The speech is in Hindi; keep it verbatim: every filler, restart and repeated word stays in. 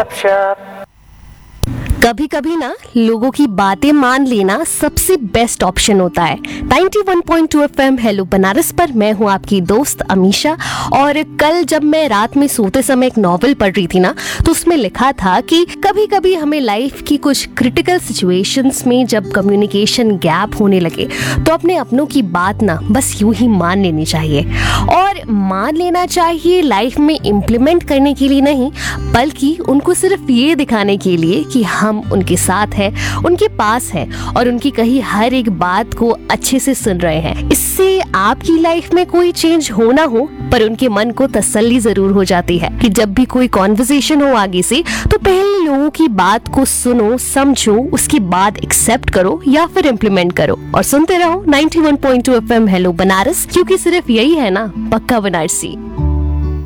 गपशप। कभी कभी ना लोगों की बातें मान लेना सबसे बेस्ट ऑप्शन होता है। इक्यानवे पॉइंट दो एफएम हेलो बनारस पर मैं हूँ आपकी दोस्त अमीशा। और कल जब मैं रात में सोते समय एक नॉवेल पढ़ रही थी ना, तो उसमें लिखा था कि कभी कभी हमें लाइफ की कुछ क्रिटिकल सिचुएशंस में जब कम्युनिकेशन गैप होने लगे तो अपने अपनों की बात ना बस यूं ही मान लेनी चाहिए। और मान लेना चाहिए लाइफ में इम्प्लीमेंट करने के लिए नहीं, बल्कि उनको सिर्फ ये दिखाने के लिए कि हम उनके साथ हैं, उनके पास हैं और उनकी कही हर एक बात को अच्छे से सुन रहे हैं। इससे आपकी लाइफ में कोई चेंज हो ना हो, पर उनके मन को तसल्ली जरूर हो जाती है कि जब भी कोई कॉन्वर्सेशन हो आगे से, तो पहले लोगों की बात को सुनो, समझो, उसके बाद एक्सेप्ट करो या फिर इम्प्लीमेंट करो। और सुनते रहो इक्यानवे पॉइंट दो एफएम हेलो बनारस, क्योंकि सिर्फ यही है ना पक्का बनारसी।